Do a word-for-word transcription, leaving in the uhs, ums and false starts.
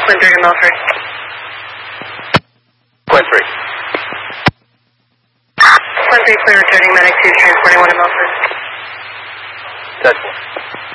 Quinn three to Milford. Quinn three. Quinn three clear returning medic two transporting one to Milford. Touch one.